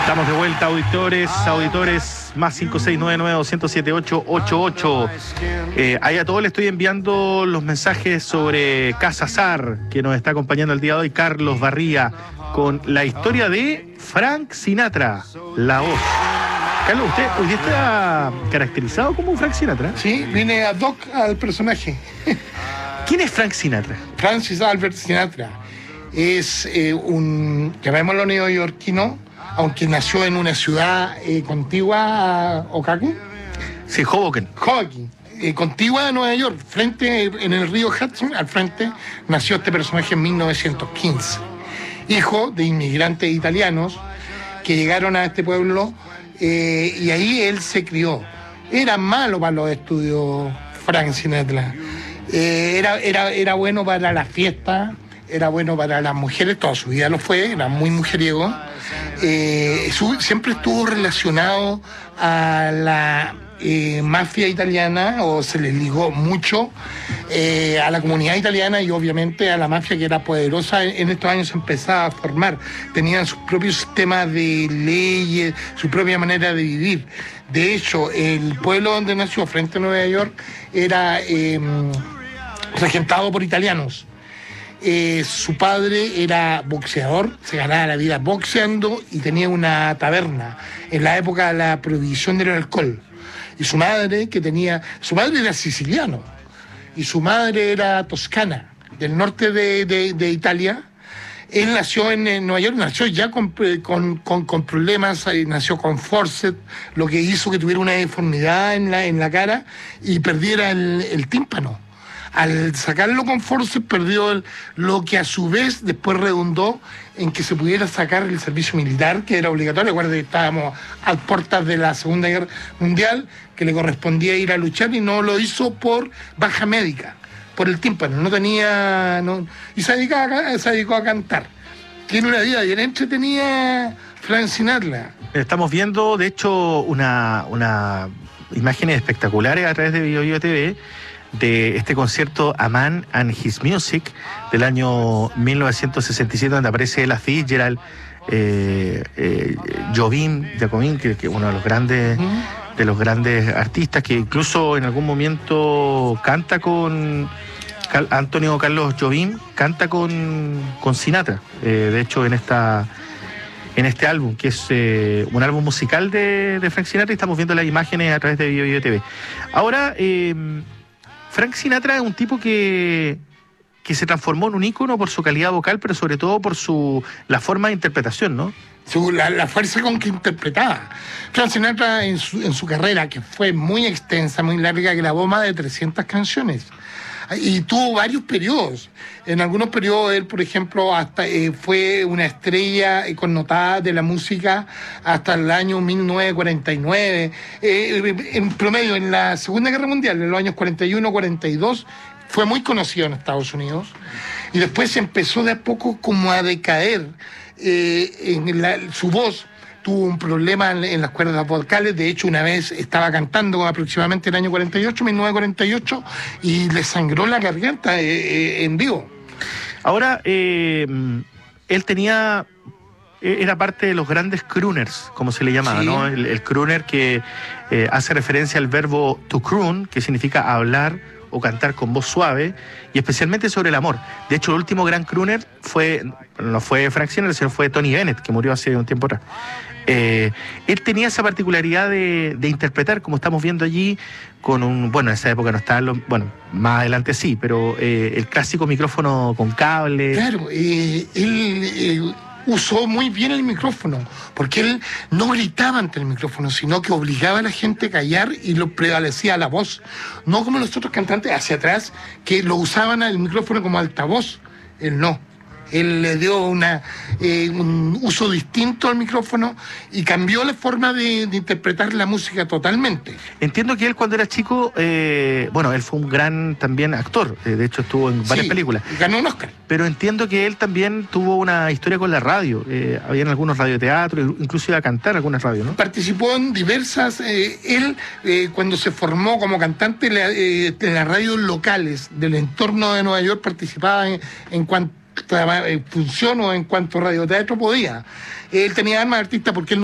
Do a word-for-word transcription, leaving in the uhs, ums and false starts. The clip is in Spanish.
Estamos de vuelta, auditores, auditores, más cinco seis nueve nueve dos cero siete ocho ocho ocho. Eh, ahí a todos les estoy enviando los mensajes sobre Casa Sar, que nos está acompañando el día de hoy, Carlos Barría, con la historia de Frank Sinatra, la voz. Carlos, ¿usted hoy día está caracterizado como Frank Sinatra? Sí, vine ad hoc al personaje. ¿Quién es Frank Sinatra? Francis Albert Sinatra es eh, un, llamémoslo neoyorquino, aunque nació en una ciudad eh, contigua a Oahu. Sí, Hoboken. Hoboken, eh, contigua a Nueva York, frente, en el río Hudson, al frente, nació este personaje en mil novecientos quince. Hijo de inmigrantes italianos que llegaron a este pueblo eh, y ahí él se crió. Era malo para los estudios Frank Sinatra. Eh, era, era, era bueno para la fiesta, era bueno para las mujeres, toda su vida lo fue, era muy mujeriego. Eh, su, siempre estuvo relacionado a la eh, mafia italiana, o se les ligó mucho eh, a la comunidad italiana y obviamente a la mafia, que era poderosa. En, en estos años se empezaba a formar, tenían sus propios sistemas de leyes, su propia manera de vivir. De hecho, el pueblo donde nació, frente a Nueva York, era eh, regentado por italianos. Eh, su padre era boxeador, se ganaba la vida boxeando y tenía una taberna en la época de la prohibición del alcohol. Y su madre, que tenía, su padre era siciliano y su madre era toscana, del norte de, de, de Italia. Él nació en, en Nueva York, nació ya con, con, con, con problemas, nació con forceps, lo que hizo que tuviera una deformidad en la, en la cara y perdiera el, el tímpano. Al sacarlo con forceps perdió el, lo que a su vez después redundó en que se pudiera sacar el servicio militar, que era obligatorio. Recuerden que estábamos a puertas de la Segunda Guerra Mundial, que le correspondía ir a luchar y no lo hizo por baja médica, por el tímpano, no tenía... No, y se, dedicaba, se dedicó a cantar. Tiene una vida bien entretenida Frank Sinatra. Estamos viendo, de hecho, una, una imágenes espectaculares a través de Bio Bio T V de este concierto A Man and His Music del año mil novecientos sesenta y siete, donde aparece Ella Fitzgerald, eh, eh, Jobim, Jacobin, que es uno de los grandes uh-huh. de los grandes artistas, que incluso en algún momento canta con Cal, Antonio Carlos Jobim, canta con, con Sinatra, eh, de hecho en esta en este álbum, que es eh, un álbum musical de, de Frank Sinatra, y estamos viendo las imágenes a través de Bio Bio T V. Ahora, eh, Frank Sinatra es un tipo que, que se transformó en un ícono por su calidad vocal, pero sobre todo por su la forma de interpretación, ¿no? Su, la, la fuerza con que interpretaba. Frank Sinatra en su, en su carrera, que fue muy extensa, muy larga, grabó más de trescientas canciones. Y tuvo varios periodos. En algunos periodos él, por ejemplo, hasta eh, fue una estrella eh, connotada de la música hasta el año mil novecientos cuarenta y nueve. Eh, en promedio, en la Segunda Guerra Mundial, en los años cuarenta y uno cuarenta y dos, fue muy conocido en Estados Unidos. Y después se empezó de a poco como a decaer eh, en la, su voz. Tuvo un problema en, en las cuerdas vocales. De hecho, una vez estaba cantando aproximadamente el año cuarenta y ocho, mil novecientos cuarenta y ocho, y le sangró la garganta eh, eh, en vivo. Ahora, eh, él tenía... era parte de los grandes crooners, como se le llamaba, sí. ¿no? El, el crooner que eh, hace referencia al verbo to croon, que significa hablar o cantar con voz suave, y especialmente sobre el amor. De hecho, el último gran crooner fue, no fue Frank Sinatra, sino fue Tony Bennett, que murió hace un tiempo atrás. Eh, él tenía esa particularidad de, de interpretar, como estamos viendo allí, con un, bueno, en esa época no estaba, bueno, más adelante sí, pero eh, el clásico micrófono con cable. Claro, eh, él eh, usó muy bien el micrófono, porque él no gritaba ante el micrófono, sino que obligaba a la gente a callar y lo prevalecía la voz. No como los otros cantantes hacia atrás, que lo usaban al micrófono como altavoz. Él no. Él le dio una, eh, un uso distinto al micrófono y cambió la forma de, de interpretar la música totalmente. Entiendo que él, cuando era chico, eh, bueno, él fue un gran también actor, eh, de hecho estuvo en varias sí, películas. Ganó un Oscar. Pero entiendo que él también tuvo una historia con la radio. Eh, habían algunos radioteatros, incluso iba a cantar algunas radios, ¿no? Participó en diversas... Eh, él, eh, cuando se formó como cantante eh, en las radios locales del entorno de Nueva York, participaba en, en cuanto función o en cuanto radioteatro podía. Él tenía alma de artista porque él